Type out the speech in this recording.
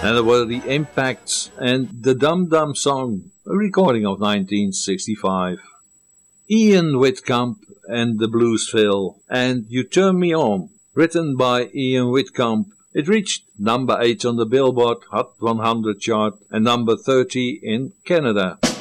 And that were the Impacts and the Dum Dum Song, a recording of 1965. Ian Whitcomb and the Bluesville and You Turn Me On, written by Ian Whitcomb. It reached number 8 on the Billboard Hot 100 chart and number 30 in Canada.